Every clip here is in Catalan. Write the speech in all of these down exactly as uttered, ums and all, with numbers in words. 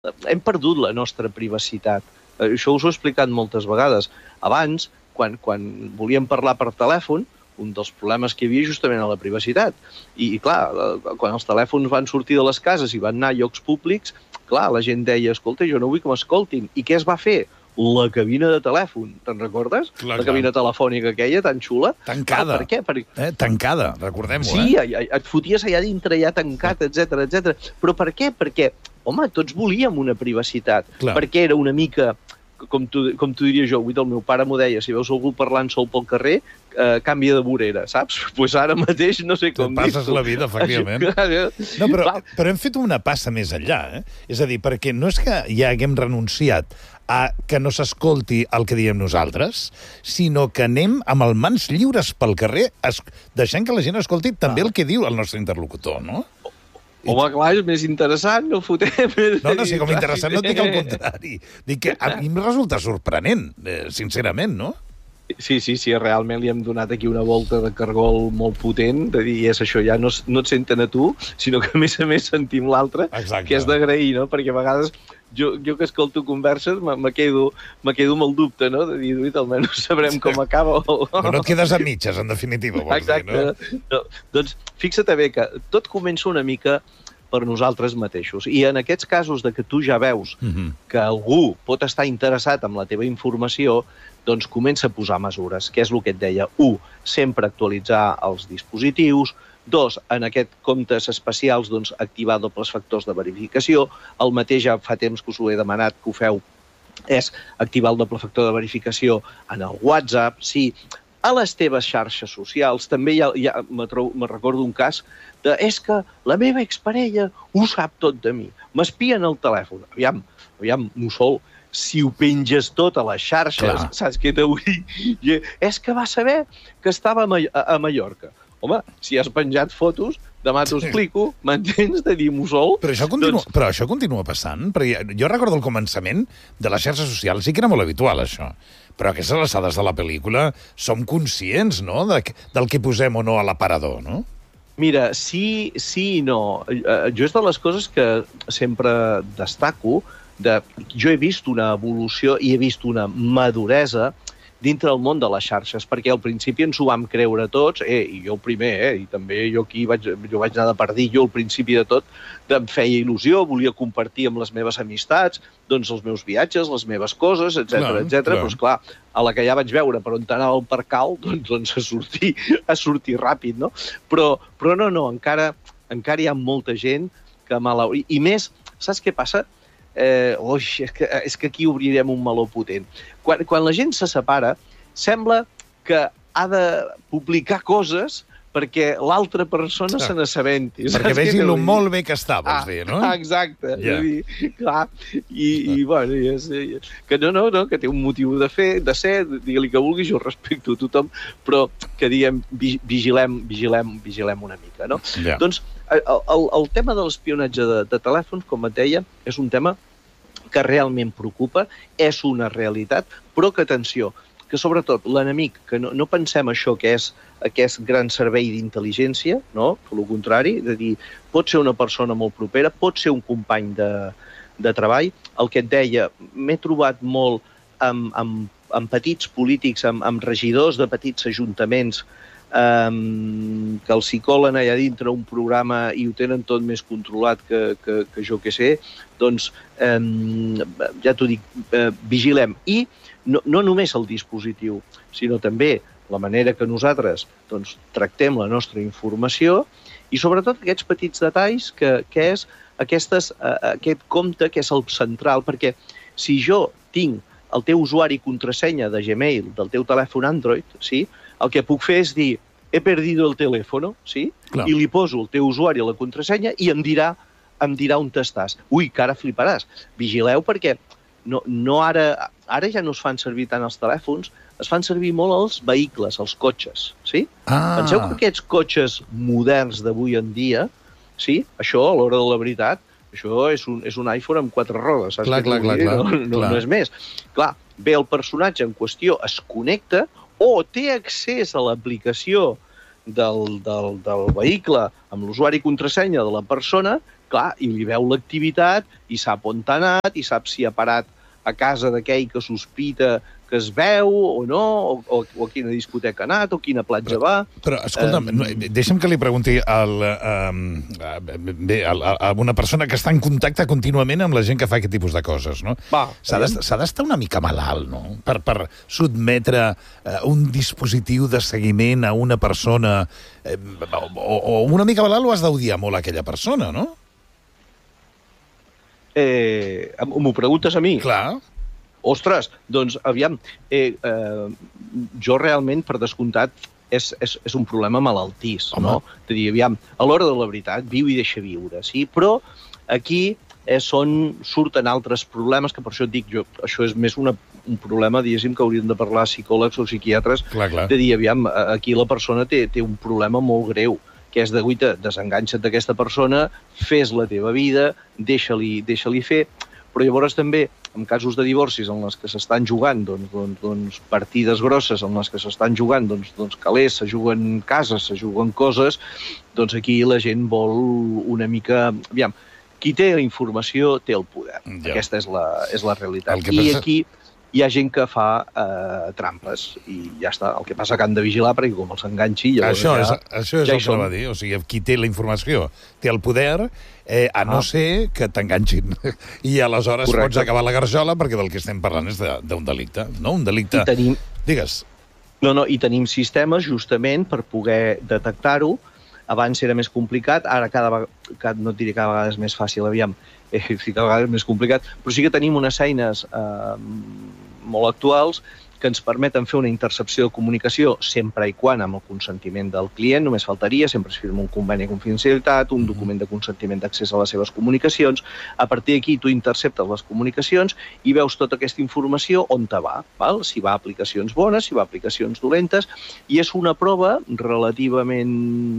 hem perdut la nostra privacitat. Això us ho he explicat moltes vegades. Abans, quan, quan volíem parlar per telèfon, un dels problemes que hi havia justament a la privacitat. I, i clar, quan els telèfons van sortir de les cases i van anar a llocs públics, clar, la gent deia, escolta, jo no vull que m'escoltin. I què es va fer? La cabina de telèfon, te'n recordes? Clar, la cabina clar. telefònica aquella, tan xula. Tancada. Ah, per què? Per... Eh, tancada, recordem-ho, sí, eh? Sí, et foties allà dintre, ja tancat, etcètera, etcètera. Però per què? Perquè, home, tots volíem una privacitat. Clar. Perquè era una mica, com tu, com tu diries jo, avui el meu pare m'ho deia, si veus algú parlant sol pel carrer, eh, canvia de vorera, saps? Doncs pues ara mateix no sé com dir-ho. Te'n passes la vida, efectivament. No, però, però hem fet una passa més enllà, eh? És a dir, perquè no és que ja haguem renunciat a que no s'escolti el que diem nosaltres, sinó que anem amb el mans lliures pel carrer, es... deixant que la gent escolti també ah. el que diu el nostre interlocutor, no? Home, clar, és més interessant, no fotem. No, no, sí, com interessant no et dic el contrari. Dic que a mi em resulta sorprenent, eh, sincerament, no? Sí, sí, sí, realment li hem donat aquí una volta de cargol molt potent, de dir, és això, ja no, no et senten a tu, sinó que a més a més sentim l'altre, que és d'agrair, no? Perquè a vegades jo, jo que escolto converses me quedo, me quedo amb el dubte, no? De dir, almenys sabrem com acaba. O... No et quedes a mitges, en definitiva, vols Exacte. dir, no? no? Doncs fixa't bé que tot comença una mica per nosaltres mateixos. I en aquests casos de que tu ja veus uh-huh. que algú pot estar interessat en la teva informació, doncs comença a posar mesures, que és el que et deia. Un, sempre actualitzar els dispositius. Dos, en aquest comptes especials, doncs, activar dobles factors de verificació. El mateix ja fa temps que us ho he demanat que ho feu, és activar el doble factor de verificació en el WhatsApp. Sí, a les teves xarxes socials. També hi ha, hi ha, me, trobo, me recordo un cas de és que la meva exparella ho sap tot de mi. M'espien el telèfon. Aviam, aviam, Mussol, si ho penges tot a les xarxes, clar. Saps què t'ho vull dir? És que va saber que estava a, Ma a, a Mallorca. Home, si has penjat fotos, demà t'ho explico, m'entens, de dir Mussol? Però això, continua, doncs... però això continua passant? Perquè jo recordo el començament de les xarxes socials, sí que era molt habitual, això. Però a aquestes alçades de la pel·lícula som conscients, no?, de, del que posem o no a l'aparador, no? Mira, sí, sí i no. Jo és de les coses que sempre destaco. De... Jo he vist una evolució i he vist una maduresa dintre del món de les xarxes, perquè al principi ens ho vam creure tots, eh, i jo el primer, eh, i també jo aquí vaig, jo vaig anar de pardillo al principi de tot, em feia il·lusió, volia compartir amb les meves amistats, doncs els meus viatges, les meves coses, etcètera, etcètera. Però, esclar, a la que ja vaig veure per on anava el percal, doncs, doncs a sortir, a sortir ràpid, no? Però, però no, no, encara, encara hi ha molta gent que malau... I, i més, saps què passa? Eh, oi, és que, és que aquí obrirem un meló potent. Quan, quan la gent se separa, sembla que ha de publicar coses perquè l'altra persona se n'assabenti. Perquè vegi lo molt bé que està, vols dir, no? Ah, exacte. Yeah. Dir, clar, i, i bueno, i és, que no, no, no, que té un motiu de fer, de ser, digue-li que vulgui, jo respecto a tothom, però que diguem, vigilem, vigilem, vigilem una mica, no? Yeah. Doncs el, el, el tema de l'espionatge de, de telèfons, com et deia, és un tema que realment preocupa, és una realitat, però que, atenció, que sobretot l'enemic, que no, no pensem això que és aquest gran servei d'intel·ligència, no? Per lo contrari, de dir, pot ser una persona molt propera, pot ser un company de, de treball. El que et deia, m'he trobat molt amb, amb, amb petits polítics, amb, amb regidors de petits ajuntaments, Um, que els hi colen allà dintre un programa i ho tenen tot més controlat que, que, que jo que sé, doncs um, ja t'ho dic, uh, vigilem. I no, no només el dispositiu, sinó també la manera que nosaltres doncs, tractem la nostra informació i sobretot aquests petits detalls que, que és aquestes, uh, aquest compte que és el central, perquè si jo tinc el teu usuari i contrasenya de Gmail del teu telèfon Android, sí? El que puc fer és dir, he perdido el teléfono, sí? Clar. I li poso el teu usuari a la contrasenya i em dirà, em dirà on estàs. Ui, que ara fliparàs. Vigileu perquè no, no ara, ara ja no es fan servir tant els telèfons, es fan servir molt els vehicles, els cotxes, sí? Ah. Penseu que aquests cotxes moderns d'avui en dia, sí? Això, a l'hora de la veritat, això és un, és un iPhone amb quatre rodes, saps? Clar, clar, clar, clar, no, no, clar. no és més. Clar, ve el personatge en qüestió, es connecta, o té accés a l'aplicació del, del, del vehicle amb l'usuari i contrasenya de la persona clar, i li veu l'activitat, i sap on t'ha anat, i sap si ha parat a casa d'aquell que sospita que es veu o no, o, o, o a quina discoteca ha anat, o quina platja però, va. Però, escolta'm, um... deixa'm que li pregunti al, um, bé, a, a una persona que està en contacte contínuament amb la gent que fa aquest tipus de coses, no? S'ha d'estar una mica malalt, no?, per, per sotmetre uh, un dispositiu de seguiment a una persona, eh, o, o una mica malalt ho has d'odiar molt a aquella persona, no? Eh, m'ho preguntes a mi? Clar. Ostres, doncs, aviam, eh, eh, jo realment, per descomptat, és, és, és un problema malaltís, Home. no? És a dir, aviam, a l'hora de la veritat, viu i deixa viure, sí? Però aquí eh, són, surten altres problemes, que per això et dic, jo, això és més una, un problema, diguéssim, que haurien de parlar psicòlegs o psiquiatres, clar, clar. de dir, aviam, aquí la persona té, té un problema molt greu, que és de, guita, desenganxa't d'aquesta persona, fes la teva vida, deixa-li deixa-li fer, però llavors també, en casos de divorcis en les que s'estan jugant doncs, doncs, doncs, partides grosses, en les que s'estan jugant doncs, doncs, calés, se juguen cases, se juguen coses, doncs aquí la gent vol una mica... Aviam, qui té la informació té el poder. Ja. Aquesta és la, és la realitat. I passa... aquí hi ha gent que fa eh, trampes i ja està. El que passa que han de vigilar perquè com els enganxi... Això ja, és, això és ja el que va dir. O sigui, qui té la informació té el poder, eh, a no ah. ser que t'enganxin. I aleshores Correcte. Pots acabar la garjola perquè del que estem parlant és d'un de, delicte. No? Un delicte... I tenim... Digues. No, no, i tenim sistemes justament per poder detectar-ho. Abans era més complicat, ara cada vegada, no et diré cada vegada és més fàcil, aviam, eh, cada vegada és més complicat, però sí que tenim unes eines eh, molt actuals que ens permeten fer una intercepció de comunicació sempre i quan amb el consentiment del client, només faltaria, sempre es firma un conveni de confidencialitat, un document de consentiment d'accés a les seves comunicacions, a partir d'aquí tu interceptes les comunicacions i veus tota aquesta informació on te va, val? Si va a aplicacions bones, si va a aplicacions dolentes, i és una prova relativament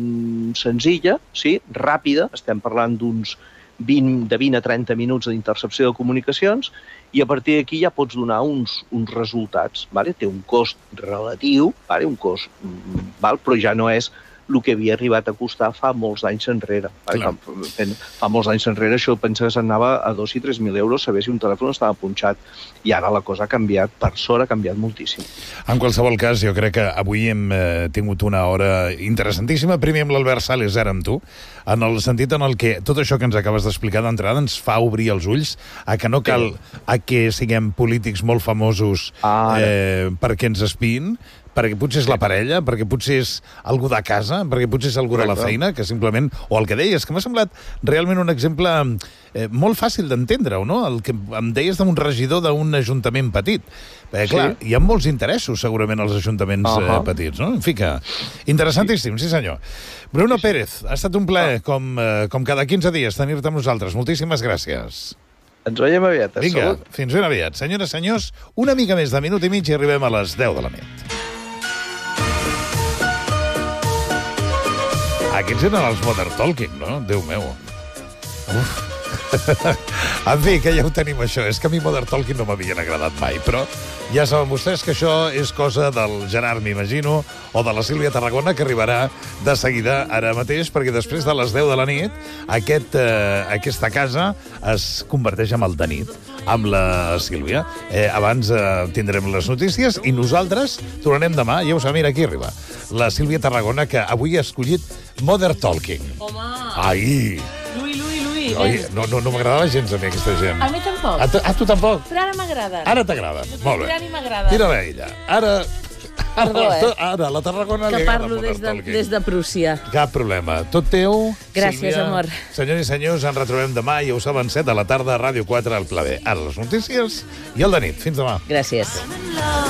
senzilla, sí? Ràpida, estem parlant d'uns vint, de vint a trenta minuts d'intercepció de comunicacions, i a partir d'aquí ja pots donar uns, uns resultats. Vale? Té un cost relatiu, vale? un cost, val? Però ja no és el que havia arribat a costar fa molts anys enrere. Vale? Fa, fa molts anys enrere això pensa que s'anava a dos i tres mil euros saber si un telèfon estava punxat. I ara la cosa ha canviat, per sort ha canviat moltíssim. En qualsevol cas, jo crec que avui hem eh, tingut una hora interessantíssima. Primer amb l'Albert Sales, ara amb tu, en el sentit en el que tot això que ens acabes d'explicar d'entrada ens fa obrir els ulls a que no cal a que siguem polítics molt famosos ah, eh, perquè ens espiïn, perquè potser és la parella, perquè potser és algú de casa, perquè potser és algú Correcte. De la feina, que simplement... O el que deies, que m'ha semblat realment un exemple eh, molt fàcil d'entendre-ho, no? El que em deies d'un regidor d'un ajuntament petit. Eh, clar, sí. Hi ha molts interessos, segurament, als ajuntaments uh -huh. eh, petits, no? En fi que... Interessantíssim, sí, sí senyor. Bruno sí, sí. Pérez, ha estat un plaer, ah. com, eh, com cada quinze dies, tenir-te amb nosaltres. Moltíssimes gràcies. Ens veiem aviat. Vinga, salut. Fins ben aviat. Senyores, senyors, una mica més de minut i mig i arribem a les deu de la nit. Aquests eren els Modern Talking, no? Déu meu. Uf. En fi, que ja ho tenim, això. És que a mi Modern Talking no m'havien agradat mai, però ja saben vostès que això és cosa del Gerard, m'imagino, o de la Sílvia Tarragona, que arribarà de seguida ara mateix, perquè després de les deu de la nit aquest, eh, aquesta casa es converteix en el de nit, amb la Sílvia. Eh, abans eh, tindrem les notícies i nosaltres tornarem demà. Ja ho sabem, mira, aquí arriba la Sílvia Tarragona, que avui ha escollit Modern Talking. Home! Ai! Lui, lui, lui. Oi, no no, no m'agradava gens a mi, aquesta gent. A mi tampoc. A, a tu tampoc? Però ara m'agrada. Ara t'agrada. Molt bé. Ara m'agrada. Tira-la a ella. Ara... Perdó, eh? Ara, la Tarragona que li agrada parlo des de, des de Prússia. Cap problema. Tot teu, Gràcies, Sílvia. amor. Senyors i senyors, ens retrobem demà, ja ho saben, set de la tarda, a Ràdio quatre, al Pla B. Ara les notícies i el de nit. Fins demà. Gràcies.